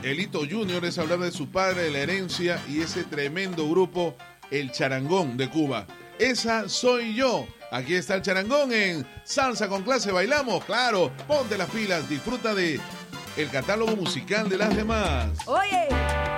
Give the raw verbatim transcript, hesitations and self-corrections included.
Elito Junior es hablar de su padre, de la herencia y ese tremendo grupo, el Charangón de Cuba. Esa soy yo. Aquí está el Charangón en Salsa con Clase. Bailamos, claro. Ponte las pilas, disfruta de el catálogo musical de las demás. Oye.